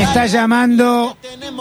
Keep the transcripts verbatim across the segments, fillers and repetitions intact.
está llamando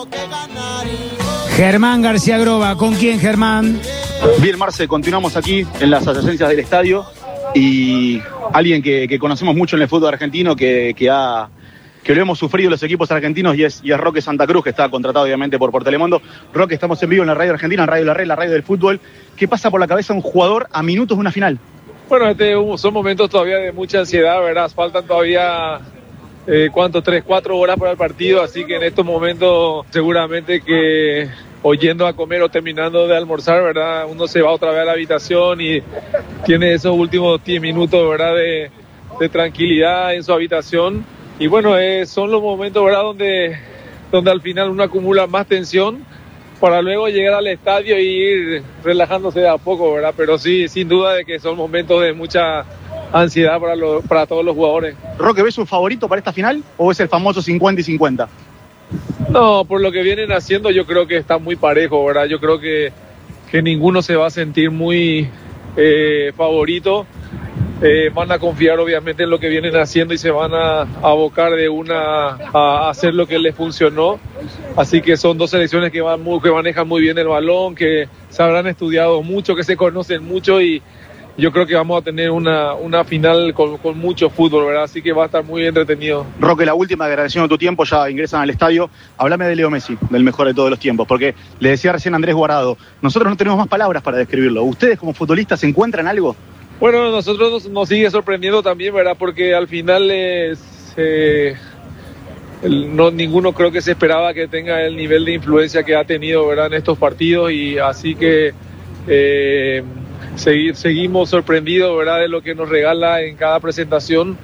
Germán García Groba. ¿Con quién, Germán? Bien, Marce, continuamos aquí en las adyacencias del estadio y alguien que, que conocemos mucho en el fútbol argentino, que, que, ha, que lo hemos sufrido los equipos argentinos y es, y es Roque Santa Cruz, que está contratado obviamente por, por Telemundo. Roque, estamos en vivo en la radio argentina, en Radio La Red, la radio del fútbol. ¿Qué pasa por la cabeza de un jugador a minutos de una final? Bueno, este, son momentos todavía de mucha ansiedad, ¿verdad? Faltan todavía, eh, ¿cuánto? Tres, cuatro horas para el partido, así que en estos momentos seguramente que o yendo a comer o terminando de almorzar, ¿verdad? Uno se va otra vez a la habitación y tiene esos últimos diez minutos, ¿verdad? De, de tranquilidad en su habitación. Y bueno, eh, son los momentos, ¿verdad? Donde, donde al final uno acumula más tensión para luego llegar al estadio e ir relajándose de a poco, ¿verdad? Pero sí, sin duda de que son momentos de mucha ansiedad para, lo, para todos los jugadores. Roque, ¿ves un favorito para esta final o es el famoso cincuenta y cincuenta? No, por lo que vienen haciendo yo creo que está muy parejo, ¿verdad? Yo creo que, que ninguno se va a sentir muy eh, favorito. Eh, van a confiar obviamente en lo que vienen haciendo y se van a, a abocar de una a hacer lo que les funcionó. Así que son dos selecciones que, van muy, que manejan muy bien el balón, que se habrán estudiado mucho, que se conocen mucho y yo creo que vamos a tener una, una final con, con mucho fútbol, ¿verdad? Así que va a estar muy entretenido. Roque, la última, agradeciendo tu tiempo, ya ingresan al estadio. Háblame de Leo Messi, del mejor de todos los tiempos, porque le decía recién a Andrés Guardado, nosotros no tenemos más palabras para describirlo. ¿Ustedes como futbolistas encuentran algo? Bueno, nosotros nos, nos sigue sorprendiendo también, ¿verdad? Porque al final es, eh, el, no, ninguno creo que se esperaba que tenga el nivel de influencia que ha tenido, ¿verdad? En estos partidos y así que... Eh, Segui, seguimos sorprendidos, ¿verdad? De lo que nos regala en cada presentación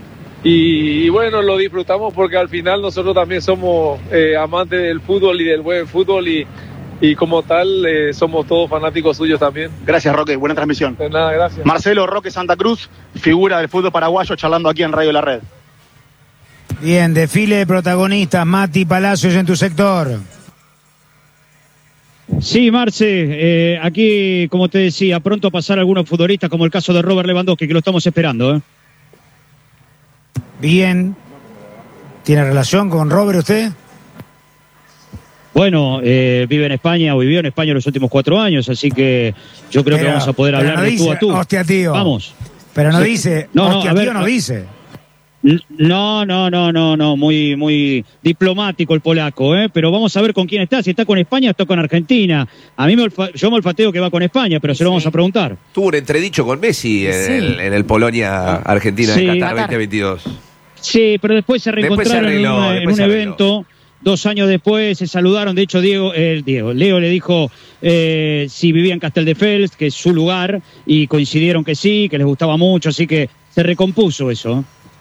y, y bueno, lo disfrutamos porque al final nosotros también somos eh, amantes del fútbol y del buen fútbol y, y como tal eh, somos todos fanáticos suyos también. Gracias, Roque, buena transmisión. De nada, gracias. Marcelo Roque Santa Cruz, figura del fútbol paraguayo, charlando aquí en Radio La Red. Bien, desfile de protagonistas, Mati Palacios en tu sector. Sí, Marce, eh, aquí, como te decía, pronto a pasar algunos futbolistas, como el caso de Robert Lewandowski, que lo estamos esperando. ¿eh? Bien. ¿Tiene relación con Robert usted? Bueno, eh, vive en España, o vivió en España los últimos cuatro años, así que yo creo pero, que vamos a poder hablar no de dice, tú a tú. Hostia, tío. Vamos. Pero no sí. dice, no, hostia, no, a tío, ver, no dice. No, no, no, no, no, muy, muy diplomático el polaco, ¿eh? Pero vamos a ver con quién está, si está con España o está con Argentina. A mí me olfa, yo me olfateo que va con España, pero se lo vamos a preguntar. Tuvo un entredicho con Messi en, sí. el, en el Polonia-Argentina sí. en Qatar veinte veintidós. Sí, pero después se reencontraron después se arregló, en, un, en un evento. Dos años después se saludaron. De hecho, Diego, eh, Diego Leo le dijo eh, si vivía en Casteldefels, que es su lugar, y coincidieron que sí, que les gustaba mucho, así que se recompuso eso.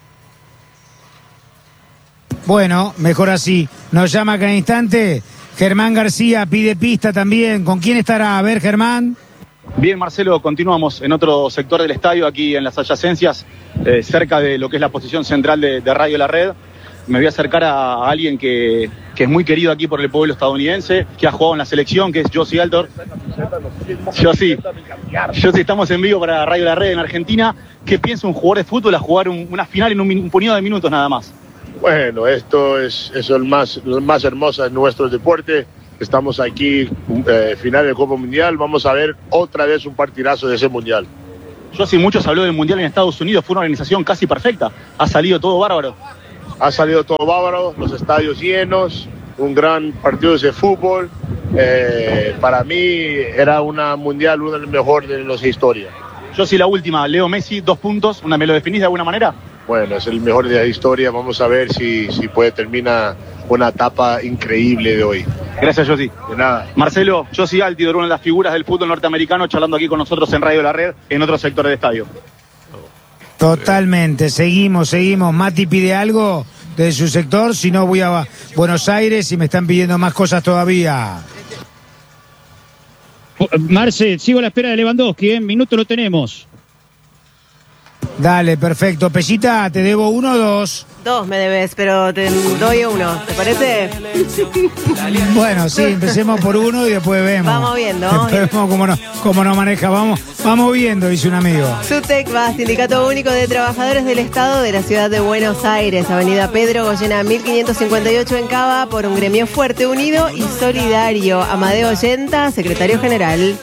Bueno, mejor así. Nos llama cada instante Germán García, pide pista también. ¿Con quién estará? A ver, Germán. Bien, Marcelo, continuamos en otro sector del estadio, aquí en las adyacencias, eh, cerca de lo que es la posición central de, de Radio La Red. Me voy a acercar a, a alguien que, que es muy querido aquí por el pueblo estadounidense, que ha jugado en la selección, que es Jozy Altor. Jozy, Jozy, estamos en vivo para Radio La Red en Argentina. ¿Qué piensa un jugador de fútbol a jugar un, una final en un, un puñado de minutos nada más? Bueno, esto es, es el más, lo más hermoso de nuestro deporte. Estamos aquí, eh, final de Copa Mundial. Vamos a ver otra vez un partidazo de ese Mundial. Yo sí, muchos habló del Mundial en Estados Unidos. Fue una organización casi perfecta. Ha salido todo bárbaro. Ha salido todo bárbaro, los estadios llenos, un gran partido de fútbol. Eh, para mí era una Mundial, uno de los mejores de nuestra historia. Yo sí, la última. Leo Messi, dos puntos. ¿Una me lo definís de alguna manera? Bueno, es el mejor de la historia. Vamos a ver si, si puede terminar una etapa increíble de hoy. Gracias, Jozy. De nada. Marcelo, Jozy Altidor, una de las figuras del fútbol norteamericano, charlando aquí con nosotros en Radio La Red, en otro sector del estadio. Totalmente. Seguimos, seguimos. Mati pide algo de su sector, si no voy a Buenos Aires y me están pidiendo más cosas todavía. Marce, sigo a la espera de Lewandowski, en ¿eh? Minuto lo tenemos. Dale, perfecto. Pellita, te debo uno o dos. Dos me debes, pero te doy uno. ¿Te parece? Bueno, sí, empecemos por uno y después vemos. Vamos viendo. Después vemos cómo nos, cómo nos maneja. Vamos, vamos viendo, dice un amigo. SUTECBA, Sindicato Único de Trabajadores del Estado de la Ciudad de Buenos Aires, Avenida Pedro Goyena mil quinientos cincuenta y ocho en Cava, por un gremio fuerte, unido y solidario. Amadeo Ollenta, secretario general.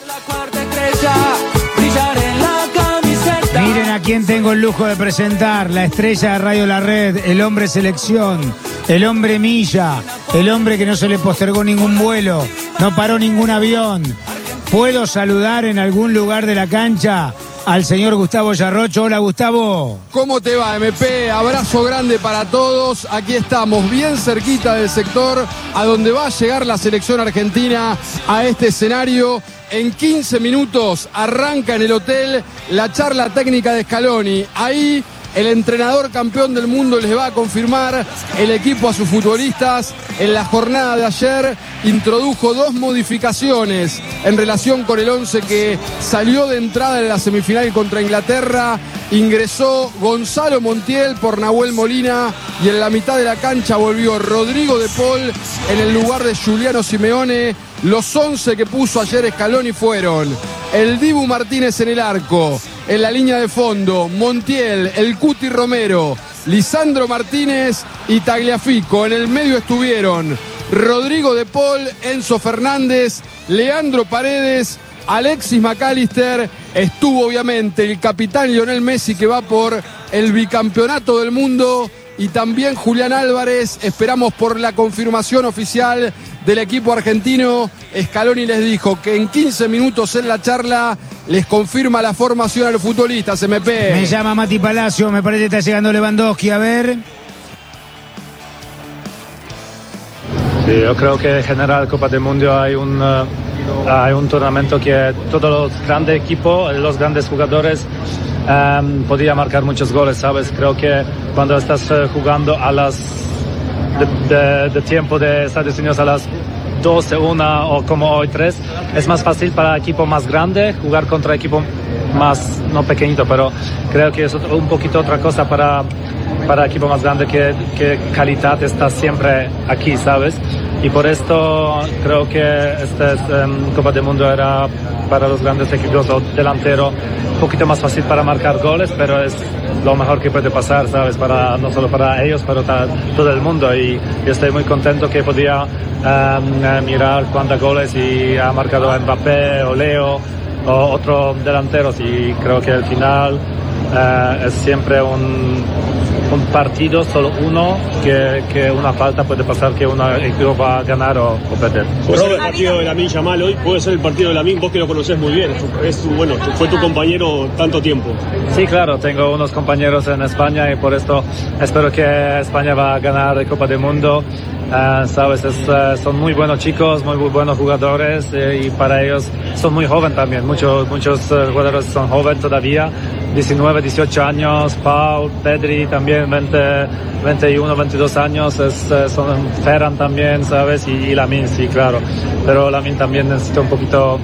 Miren a quién tengo el lujo de presentar, la estrella de Radio La Red, el hombre selección, el hombre milla, el hombre que no se le postergó ningún vuelo, no paró ningún avión. ¿Puedo saludar en algún lugar de la cancha al señor Gustavo Yarrocho? Hola, Gustavo. ¿Cómo te va, M P? Abrazo grande para todos. Aquí estamos, bien cerquita del sector a donde va a llegar la selección argentina a este escenario. En quince minutos arranca en el hotel la charla técnica de Scaloni. Ahí el entrenador campeón del mundo les va a confirmar el equipo a sus futbolistas. En la jornada de ayer introdujo dos modificaciones en relación con el once que salió de entrada en la semifinal contra Inglaterra. Ingresó Gonzalo Montiel por Nahuel Molina y en la mitad de la cancha volvió Rodrigo de Paul en el lugar de Juliano Simeone. Los once que puso ayer Scaloni fueron el Dibu Martínez en el arco, en la línea de fondo, Montiel, el Cuti Romero, Lisandro Martínez y Tagliafico. En el medio estuvieron Rodrigo de Paul, Enzo Fernández, Leandro Paredes, Alexis McAllister. Estuvo obviamente el capitán Lionel Messi, que va por el bicampeonato del mundo, y también Julián Álvarez. Esperamos por la confirmación oficial del equipo argentino. Scaloni les dijo que en quince minutos en la charla les confirma la formación a los futbolistas. M P. Me llama Mati Palacio, me parece que está llegando Lewandowski, a ver. Sí, yo creo que en general Copa del Mundo hay un, uh, hay un torneo que todos los grandes equipos, los grandes jugadores um, podían marcar muchos goles, ¿sabes? Creo que cuando estás uh, jugando a las de, de, de tiempo de Estados Unidos a las doce, una o como hoy tres, es más fácil para equipo más grande jugar contra equipo más, no pequeñito, pero creo que es un poquito otra cosa para, para equipo más grande, que, que calidad está siempre aquí, ¿sabes? Y por esto creo que esta um, Copa del Mundo era para los grandes equipos o delantero un poquito más fácil para marcar goles, pero es lo mejor que puede pasar, ¿sabes? Para, no solo para ellos, pero para todo el mundo. Y yo estoy muy contento que podía um, mirar cuántos goles y ha marcado Mbappé o Leo o otros delanteros, y creo que al final uh, es siempre un, un partido, solo uno, que, que una falta puede pasar que un equipo va a ganar o, o perder. Puede ser el partido de Lamine Yamal hoy, puede ser el partido de Lamine, vos que lo conocés muy bien, es tu, bueno, fue tu compañero tanto tiempo. Sí, claro, tengo unos compañeros en España y por esto espero que España va a ganar la Copa del Mundo. Uh, sabes, es, uh, son muy buenos chicos, muy, muy buenos jugadores, eh, y para ellos son muy jóvenes también. Muchos, muchos uh, jugadores son jóvenes todavía, diecinueve, dieciocho años. Paul, Pedri también veinte, veintiuno, veintidós años. Es, uh, son Ferran también, sabes, y, y Lamine, sí, claro. Pero Lamine también necesita un poquito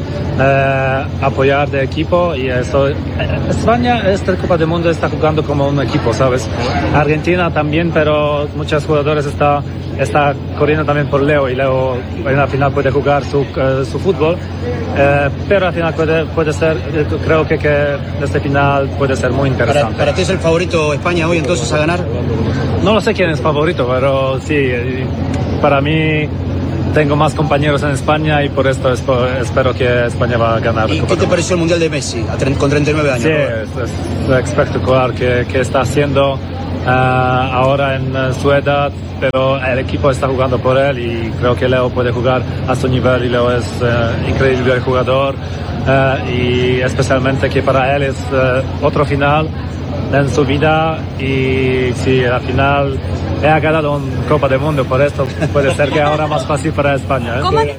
uh, apoyar de equipo, y eso. Uh, España, esta Copa del Mundo está jugando como un equipo, sabes. Argentina también, pero muchos jugadores están está corriendo también por Leo, y Leo en la final puede jugar su, uh, su fútbol, uh, pero al final puede, puede ser, creo que, que este final puede ser muy interesante. ¿Para, ¿Para ti es el favorito España hoy entonces a ganar? No lo sé quién es favorito, pero sí, para mí tengo más compañeros en España y por esto espero que España va a ganar. ¿Y qué te pareció el Mundial de Messi con treinta y nueve años? Sí, es, es espectacular que, que está haciendo uh, ahora en uh, su edad, pero el equipo está jugando por él y creo que Leo puede jugar a su nivel, y Leo es uh, increíble jugador, uh, y especialmente que para él es uh, otro final en su vida, y si al final ha ganado una Copa del Mundo, por esto puede ser que ahora más fácil para España, ¿eh?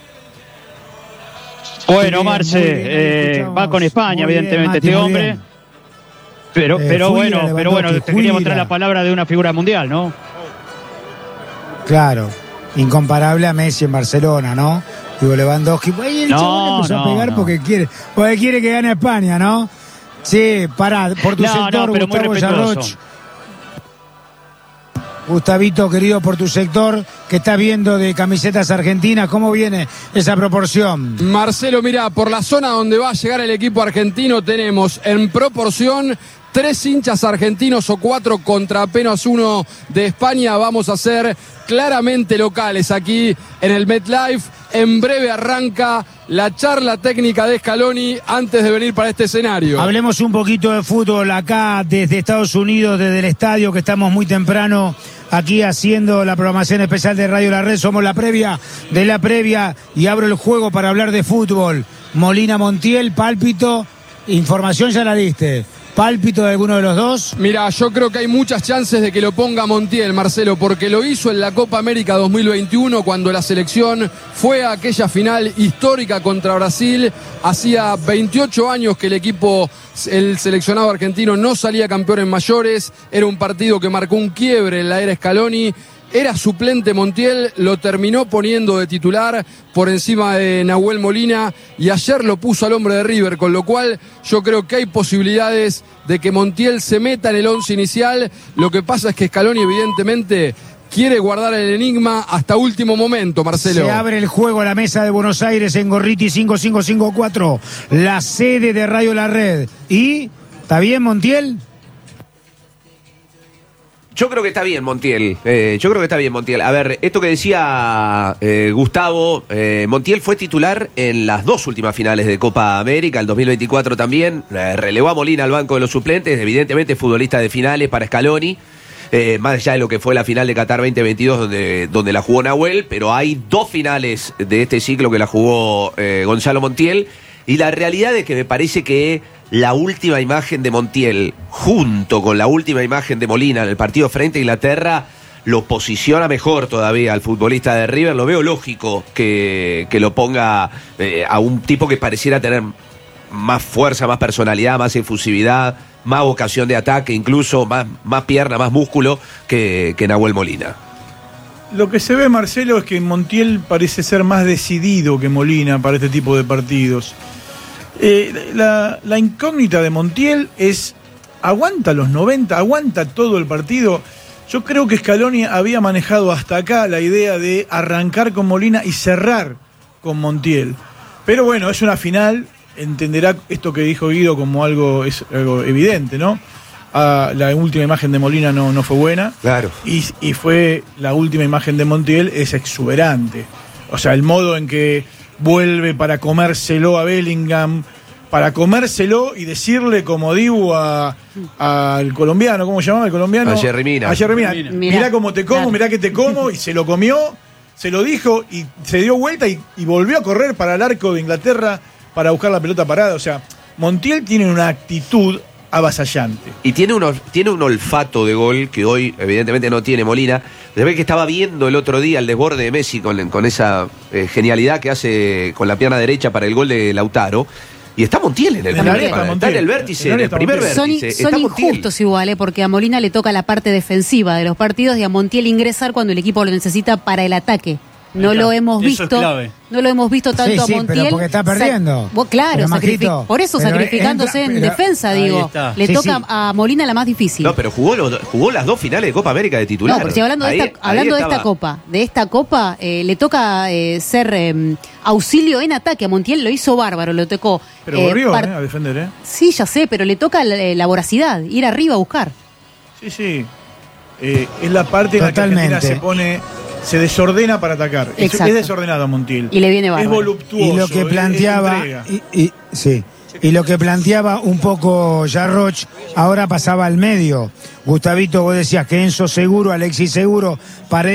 Bueno, Marce, eh, va con España, bien, evidentemente, Mati, este hombre. Bien. Pero, eh, pero fuira, bueno, pero bueno, te quería mostrar la palabra de una figura mundial, ¿no? Claro, incomparable a Messi en Barcelona, ¿no? Digo, Lewandowski, y el no, chabón empezó no, a pegar no. porque quiere, porque quiere que gane España, ¿no? Sí, pará, por tu no, sector, no, pero Gustavo muy Yarroch. respetuoso. Gustavito, querido, por tu sector, que estás viendo de camisetas argentinas, ¿cómo viene esa proporción? Marcelo, mira, por la zona donde va a llegar el equipo argentino tenemos en proporción tres hinchas argentinos o cuatro contra apenas uno de España. Vamos a ser claramente locales aquí en el MetLife. En breve arranca la charla técnica de Scaloni antes de venir para este escenario. Hablemos un poquito de fútbol acá desde Estados Unidos, desde el estadio, que estamos muy temprano aquí haciendo la programación especial de Radio La Red. Somos la previa de la previa y abro el juego para hablar de fútbol. Molina Montiel, pálpito, información ya la diste. ¿Pálpito de alguno de los dos? Mira, yo creo que hay muchas chances de que lo ponga Montiel, Marcelo, porque lo hizo en la Copa América dos mil veintiuno cuando la selección fue a aquella final histórica contra Brasil. Hacía veintiocho años que el equipo, el seleccionado argentino, no salía campeón en mayores. Era un partido que marcó un quiebre en la era Scaloni. Era suplente Montiel, lo terminó poniendo de titular por encima de Nahuel Molina y ayer lo puso al hombre de River, con lo cual yo creo que hay posibilidades de que Montiel se meta en el once inicial. Lo que pasa es que Scaloni evidentemente quiere guardar el enigma hasta último momento, Marcelo. Se abre el juego a la mesa de Buenos Aires en Gorriti cinco cinco cinco cuatro, la sede de Radio La Red. ¿Y está bien Montiel? Yo creo que está bien, Montiel. Eh, yo creo que está bien, Montiel. A ver, esto que decía eh, Gustavo, eh, Montiel fue titular en las dos últimas finales de Copa América, el dos mil veinticuatro también. Eh, relevó a Molina al banco de los suplentes, evidentemente futbolista de finales para Scaloni. Eh, más allá de lo que fue la final de Qatar veinte veintidós, donde, donde la jugó Nahuel, pero hay dos finales de este ciclo que la jugó eh, Gonzalo Montiel. Y la realidad es que me parece que la última imagen de Montiel, junto con la última imagen de Molina en el partido frente a Inglaterra, lo posiciona mejor todavía al futbolista de River. Lo veo lógico que, que lo ponga eh, a un tipo que pareciera tener más fuerza, más personalidad, más efusividad, más vocación de ataque, incluso más, más pierna, más músculo que, que Nahuel Molina. Lo que se ve, Marcelo, es que Montiel parece ser más decidido que Molina para este tipo de partidos. Eh, la, la incógnita de Montiel es, ¿aguanta los noventa? ¿Aguanta todo el partido? Yo creo que Scaloni había manejado hasta acá la idea de arrancar con Molina y cerrar con Montiel. Pero bueno, es una final, entenderá esto que dijo Guido como algo, es algo evidente, ¿no? Ah, la última imagen de Molina no, no fue buena. Claro. Y, y fue la última imagen de Montiel, es exuberante. O sea, el modo en que vuelve para comérselo a Bellingham, para comérselo y decirle como Dibu a, al colombiano, ¿cómo se llamaba el colombiano? A Jerry Mina. A Jerry Mina. Mirá, mirá cómo te como, claro. Mirá que te como, y se lo comió, se lo dijo y se dio vuelta y, y volvió a correr para el arco de Inglaterra para buscar la pelota parada. O sea, Montiel tiene una actitud avasallante. Y tiene un, tiene un olfato de gol que hoy evidentemente no tiene Molina. Se ve que estaba viendo el otro día el desborde de Messi con, con esa eh, genialidad que hace con la pierna derecha para el gol de Lautaro. Y está Montiel en el, primer, está, está en el vértice, en el primer vértice. Son, son injustos igual, ¿eh? Porque a Molina le toca la parte defensiva de los partidos y a Montiel ingresar cuando el equipo lo necesita para el ataque. No lo hemos visto, no lo hemos visto tanto sí, sí, a Montiel. Pero porque está perdiendo. Vos, claro, sacrific por eso sacrificándose entra, en pero, defensa, digo. Le sí, toca sí. a Molina la más difícil. No, pero jugó, lo, jugó las dos finales de Copa América de titular. No, pero si hablando ahí, de esta, hablando de esta Copa, de esta Copa, eh, le toca eh, ser eh, auxilio en ataque. A Montiel lo hizo bárbaro, lo tocó. Pero eh, volvió eh, a defender, ¿eh? Sí, ya sé, pero le toca la, la voracidad, ir arriba a buscar. Sí, sí. Eh, es la parte en la que Argentina se pone... Se desordena para atacar. Es, es desordenado Montiel. Y le viene bárbaro. Es voluptuoso. Y lo que planteaba. Y, y, sí. Y lo que planteaba un poco Jarroch, ahora pasaba al medio. Gustavito, vos decías que Enzo seguro, Alexis seguro, Paredes.